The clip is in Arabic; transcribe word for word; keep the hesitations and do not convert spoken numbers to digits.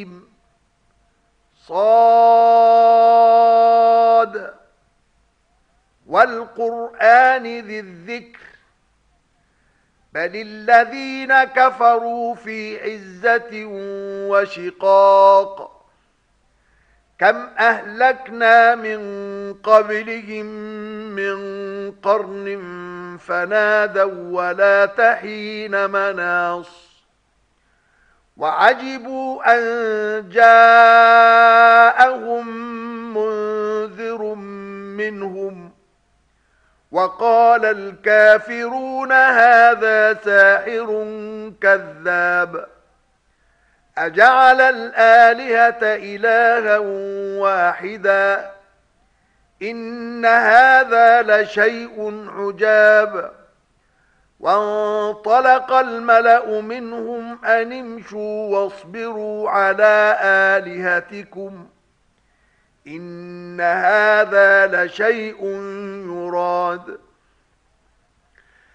صاد والقرآن ذي الذكر بل الذين كفروا في عزة وشقاق كم أهلكنا من قبلهم من قرن فنادوا ولا تحين مناص وعجبوا أن جاءهم منذر منهم وقال الكافرون هذا ساحر كذاب أجعل الآلهة إلها واحدا إن هذا لشيء عجاب وانطلق الملأ منهم أن امشوا واصبروا على آلهتكم إن هذا لشيء يراد